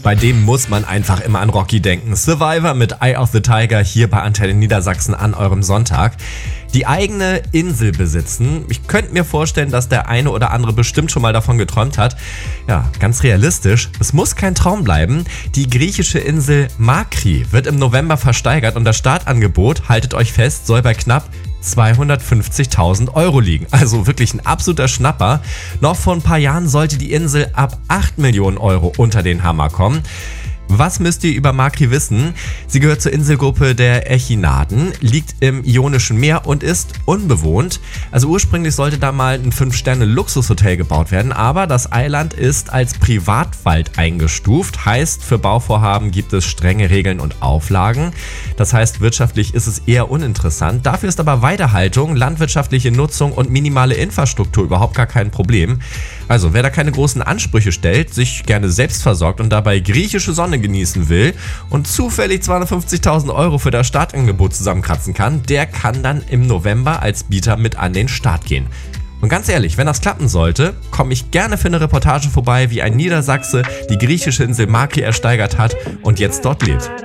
Bei dem muss man einfach immer an Rocky denken. Survivor mit Eye of the Tiger hier bei Antenne Niedersachsen an eurem Sonntag. Die eigene Insel besitzen. Ich könnte mir vorstellen, dass der eine oder andere bestimmt schon mal davon geträumt hat. Ja, ganz realistisch. Es muss kein Traum bleiben. Die griechische Insel Makri wird im November versteigert und das Startangebot, haltet euch fest, soll bei knapp 250.000 € liegen. Also wirklich ein absoluter Schnapper. Noch vor ein paar Jahren sollte die Insel ab 8 Millionen € unter den Hammer kommen. Was müsst ihr über Makri wissen? Sie gehört zur Inselgruppe der Echinaden, liegt im Ionischen Meer und ist unbewohnt. Also ursprünglich sollte da mal ein 5-Sterne-Luxushotel gebaut werden, aber das Eiland ist als Privatwald eingestuft. Heißt, für Bauvorhaben gibt es strenge Regeln und Auflagen. Das heißt, wirtschaftlich ist es eher uninteressant. Dafür ist aber Weidehaltung, landwirtschaftliche Nutzung und minimale Infrastruktur überhaupt gar kein Problem. Also wer da keine großen Ansprüche stellt, sich gerne selbst versorgt und dabei griechische Sonne genießen will und zufällig 250.000 € für das Startangebot zusammenkratzen kann, der kann dann im November als Bieter mit an den Start gehen. Und ganz ehrlich, wenn das klappen sollte, komme ich gerne für eine Reportage vorbei, wie ein Niedersachse die griechische Insel Makri ersteigert hat und jetzt dort lebt.